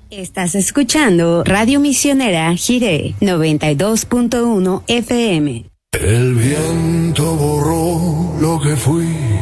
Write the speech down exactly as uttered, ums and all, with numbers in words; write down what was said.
Estás escuchando Radio Misionera Jiré noventa y dos punto uno F M. El viento borró lo que fui